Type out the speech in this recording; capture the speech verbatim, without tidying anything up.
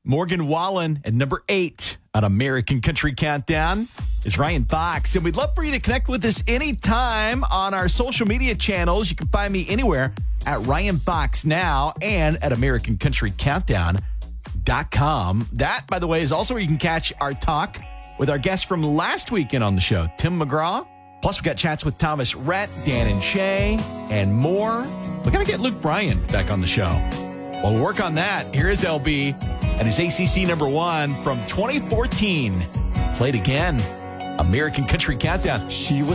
Morgan Wallen at number eight on American Country Countdown is Ryan Fox. And we'd love for you to connect with us anytime on our social media channels. You can find me anywhere at Ryan Fox Now and at American Country Countdown dot com. That, by the way, is also where you can catch our talk with our guest from last weekend on the show, Tim McGraw. Plus, we got chats with Thomas Rhett, Dan and Shay, and more. We got to get Luke Bryan back on the show. Well, we'll work on that. Here is L B and his A C C number one from twenty fourteen. Played again. American Country Countdown. She was